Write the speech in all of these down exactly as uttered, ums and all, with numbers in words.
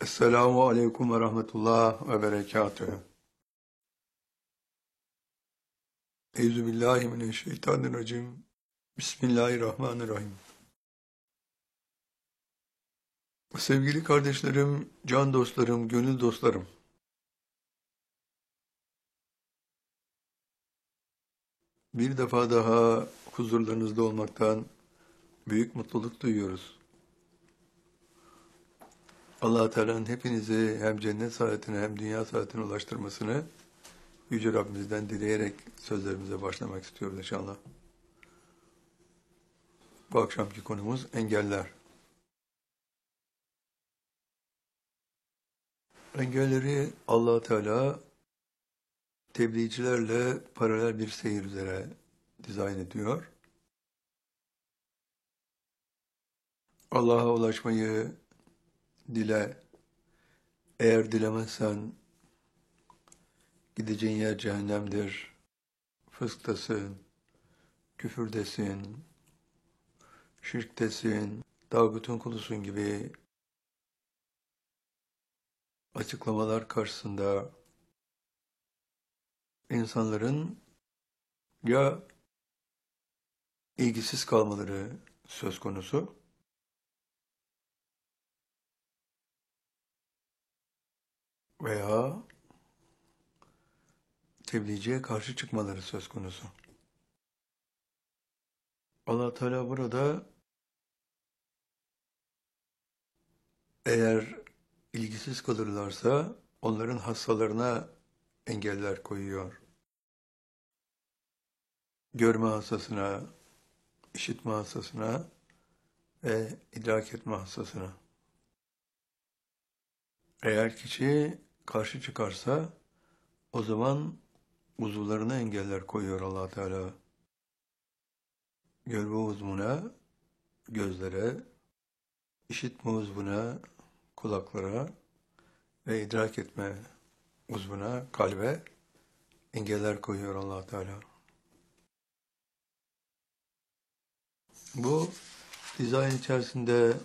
Esselamu aleyküm ve rahmetullah ve berekatühü. Euzubillahimineşşeytanirracim. Bismillahirrahmanirrahim. Sevgili kardeşlerim, can dostlarım, gönül dostlarım. Bir defa daha huzurlarınızda olmaktan büyük mutluluk duyuyoruz. Allah-u Teala'nın hepinizi hem cennet saadetine hem dünya saadetine ulaştırmasını Yüce Rabbimizden dileyerek sözlerimize başlamak istiyoruz inşallah. Bu akşamki konumuz engeller. Engelleri Allah-u Teala tebliğcilerle paralel bir seyir üzere dizayn ediyor. Allah'a ulaşmayı dile, eğer dilemezsen gideceğin yer cehennemdir, fısktasın, küfürdesin, şirktesin, tağutun kulusun gibi açıklamalar karşısında insanların ya ilgisiz kalmaları söz konusu veya tebliğciye karşı çıkmaları söz konusu. Allah Teala burada eğer ilgisiz kalırlarsa onların hastalarına engeller koyuyor. Görme hassasına, işitme hassasına ve idrak etme hassasına. Eğer kişi karşı çıkarsa o zaman uzuvlarına engeller koyuyor Allah Teala. Görme uzvuna, gözlere, işitme uzvuna, kulaklara ve idrak etme uzvuna, kalbe engeller koyuyor Allah Teala. Bu dizayn içerisinde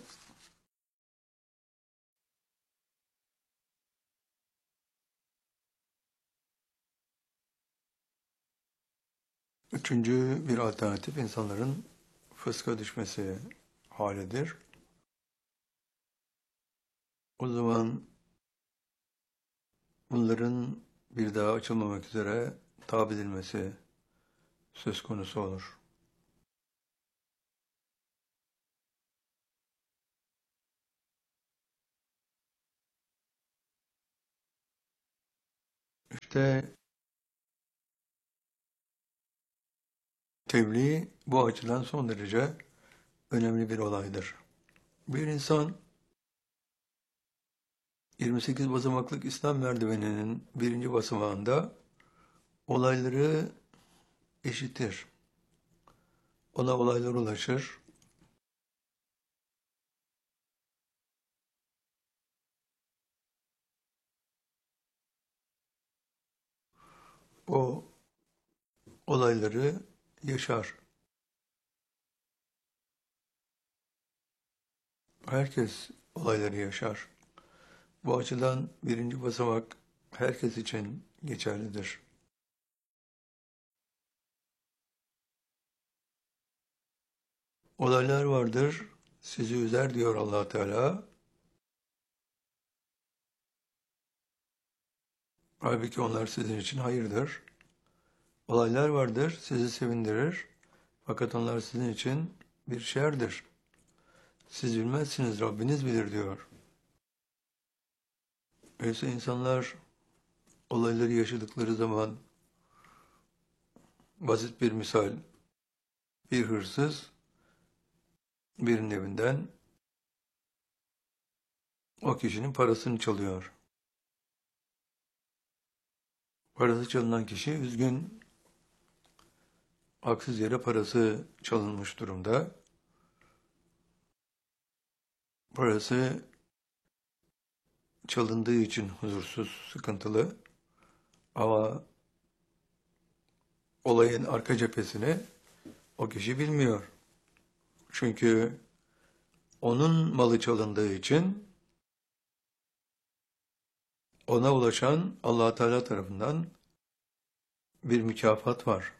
üçüncü bir alternatif insanların fıska düşmesi halidir. O zaman bunların bir daha açılmamak üzere tabi edilmesi söz konusu olur. İşte tebliğ bu açıdan son derece önemli bir olaydır. Bir insan yirmi sekiz basamaklık İslam merdiveninin birinci basamağında olayları eşitir. Ona olaylar ulaşır. O olayları yaşar. Herkes olayları yaşar. Bu açıdan birinci basamak herkes için geçerlidir. Olaylar vardır, sizi üzer diyor Allah Teala. Halbuki onlar sizin için hayırdır. Olaylar vardır, sizi sevindirir. Fakat onlar sizin için bir şerdir. Siz bilmezsiniz, Rabbiniz bilir diyor. Öyleyse insanlar olayları yaşadıkları zaman, basit bir misal, bir hırsız birinin evinden o kişinin parasını çalıyor. Parası çalınan kişi üzgün, haksız yere parası çalınmış durumda. Parası çalındığı için huzursuz, sıkıntılı. Ama olayın arka cephesini o kişi bilmiyor. Çünkü onun malı çalındığı için ona ulaşan Allah Teala tarafından bir mükafat var.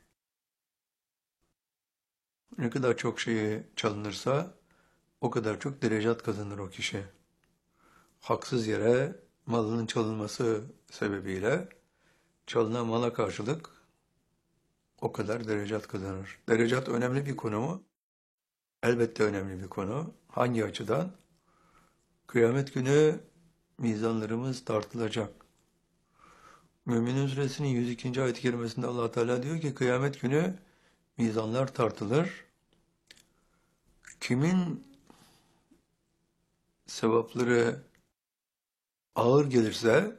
Ne kadar çok şeyi çalınırsa o kadar çok derecat kazanır o kişi. Haksız yere malının çalınması sebebiyle çalınan mala karşılık o kadar derecat kazanır. Derecat önemli bir konu mu? Elbette önemli bir konu. Hangi açıdan? Kıyamet günü mizanlarımız tartılacak. Mü'minun Suresinin yüz ikinci ayet-i kerimesinde Allah Teala diyor ki kıyamet günü mizanlar tartılır. Kimin sevapları ağır gelirse,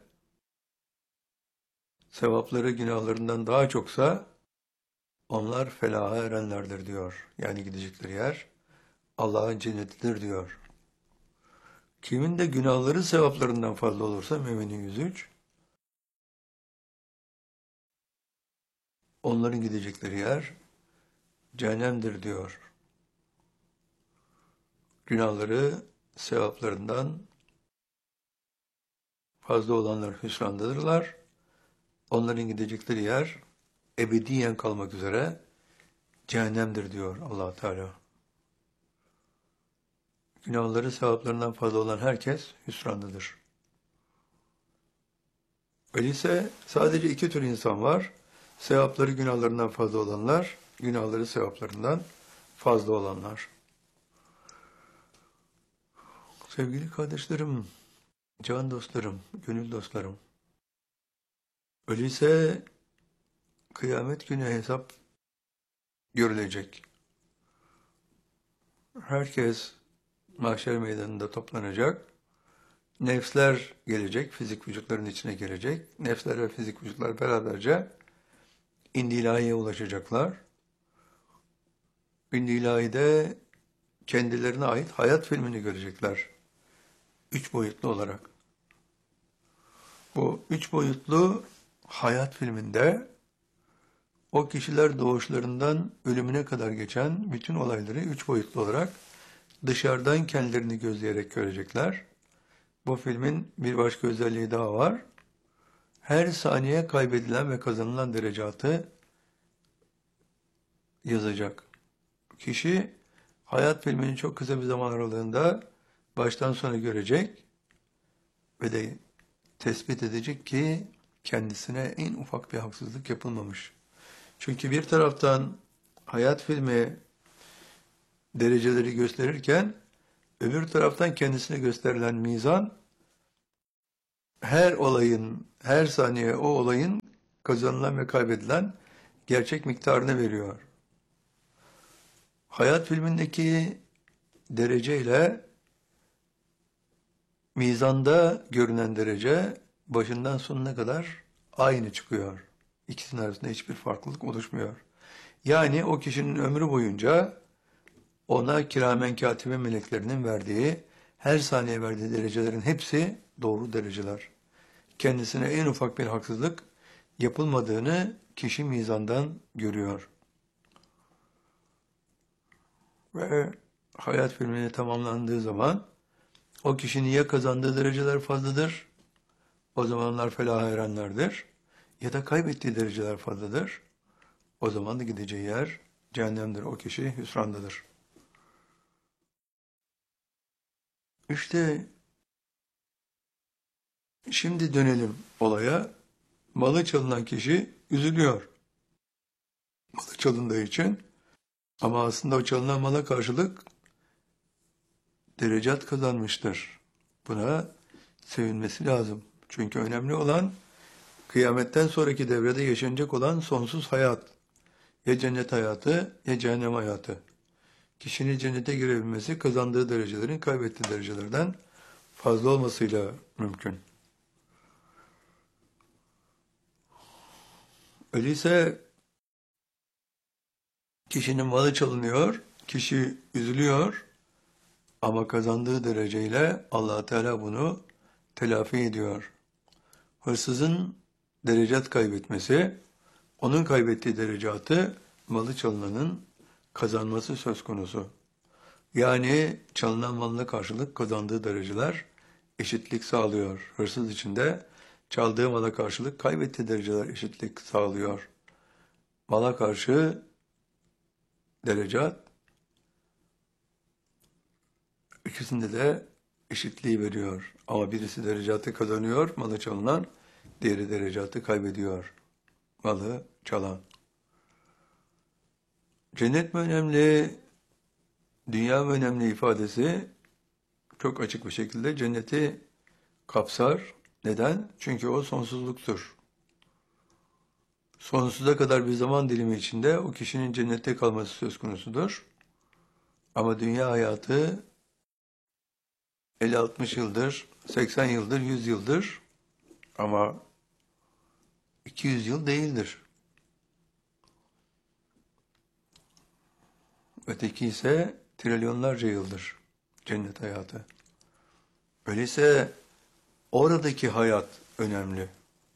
sevapları günahlarından daha çoksa onlar felaha erenlerdir diyor. Yani gidecekleri yer Allah'ın cennetidir diyor. Kimin de günahları sevaplarından fazla olursa Müminin yüz üç, onların gidecekleri yer cehennemdir diyor. Günahları sevaplarından fazla olanlar hüsrandadırlar. Onların gidecekleri yer ebediyen kalmak üzere cehennemdir diyor Allah Teala. Günahları sevaplarından fazla olan herkes hüsrandadır. Öyleyse sadece iki tür insan var. Sevapları günahlarından fazla olanlar, günahları sevaplarından fazla olanlar. Sevgili kardeşlerim, can dostlarım, gönül dostlarım. Öyleyse kıyamet günü hesap görülecek. Herkes mahşer meydanında toplanacak. Nefsler gelecek, fizik vücutların içine girecek. Nefsler ve fizik vücutlar beraberce İnd-i İlahi'ye ulaşacaklar. İnd-i İlahi'de kendilerine ait hayat filmini görecekler. Üç boyutlu olarak. Bu üç boyutlu hayat filminde o kişiler doğuşlarından ölümüne kadar geçen bütün olayları üç boyutlu olarak dışarıdan kendilerini gözleyerek görecekler. Bu filmin bir başka özelliği daha var. Her saniye kaybedilen ve kazanılan derecatı yazacak. Kişi hayat filmini çok kısa bir zaman aralığında baştan sona görecek ve de tespit edecek ki kendisine en ufak bir haksızlık yapılmamış. Çünkü bir taraftan hayat filmi dereceleri gösterirken öbür taraftan kendisine gösterilen mizan her olayın, her saniye o olayın kazanılan ve kaybedilen gerçek miktarını veriyor. Hayat filmindeki derece ile mizanda görünen derece başından sonuna kadar aynı çıkıyor. İkisinin arasında hiçbir farklılık oluşmuyor. Yani o kişinin ömrü boyunca ona kiramen katibe meleklerinin verdiği, her saniye verdiği derecelerin hepsi doğru dereceler. Kendisine en ufak bir haksızlık yapılmadığını kişi mizandan görüyor. Ve hayat filmini tamamlandığı zaman o kişinin ya kazandığı dereceler fazladır, o zamanlar felaha erenlerdir, ya da kaybettiği dereceler fazladır, o zaman da gideceği yer cehennemdir, o kişi hüsrandadır. İşte şimdi dönelim olaya. Malı çalınan kişi üzülüyor. Malı çalındığı için. Ama aslında o çalınan mala karşılık derecat kazanmıştır. Buna sevinmesi lazım. Çünkü önemli olan kıyametten sonraki devrede yaşanacak olan sonsuz hayat. Ya cennet hayatı ya cehennem hayatı. Kişinin cennete girebilmesi kazandığı derecelerin kaybettiği derecelerden fazla olmasıyla mümkün. Öyleyse kişinin malı çalınıyor, kişi üzülüyor ama kazandığı dereceyle Allah Teala bunu telafi ediyor. Hırsızın derecat kaybetmesi, onun kaybettiği derecatı malı çalınanın kazanması söz konusu. Yani çalınan malına karşılık kazandığı dereceler eşitlik sağlıyor. Hırsız için de çaldığı mala karşılık kaybettiği dereceler eşitlik sağlıyor. Mala karşı derecat, ikisinde de eşitliği veriyor. Ama birisi derecatı kazanıyor, malı çalınan, diğeri derecatı kaybediyor, malı çalan. Cennet mi önemli, dünya mı önemli ifadesi çok açık bir şekilde cenneti kapsar. Neden? Çünkü o sonsuzluktur. Sonsuza kadar bir zaman dilimi içinde o kişinin cennette kalması söz konusudur. Ama dünya hayatı elli altmış yıldır, seksen yıldır, yüz yıldır ama iki yüz yıl değildir. Öteki ise trilyonlarca yıldır cennet hayatı. Öyleyse oradaki hayat önemli.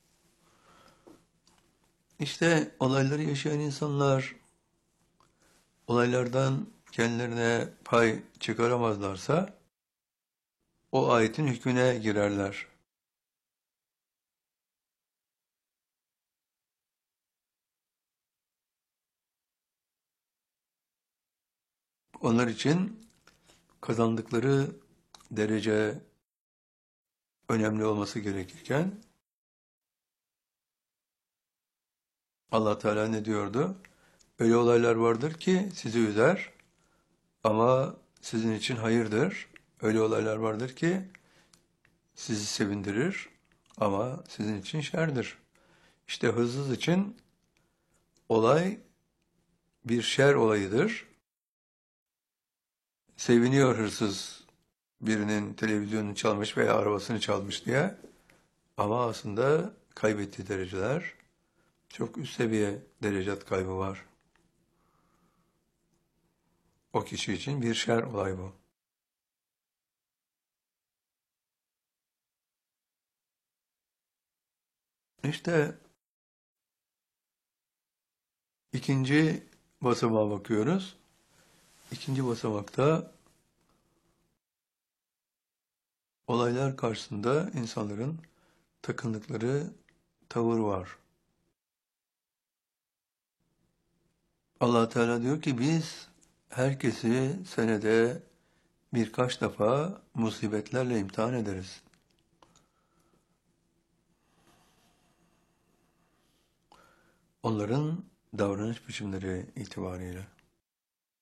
İşte olayları yaşayan insanlar olaylardan kendilerine pay çıkaramazlarsa o ayetin hükmüne girerler. Onlar için kazandıkları derece önemli olması gerekirken Allah Teala ne diyordu? Öyle olaylar vardır ki sizi üzer ama sizin için hayırdır. Öyle olaylar vardır ki sizi sevindirir ama sizin için şerdir. İşte hırsız için olay bir şer olayıdır. Seviniyor hırsız birinin televizyonunu çalmış veya arabasını çalmış diye. Ama aslında kaybettiği dereceler çok üst seviye derecat kaybı var. O kişi için bir şer olay bu. İşte ikinci basamağa bakıyoruz. İkinci basamakta olaylar karşısında insanların takındıkları tavır var. Allah Teala diyor ki biz herkesi senede birkaç defa musibetlerle imtihan ederiz. Onların davranış biçimleri itibariyle.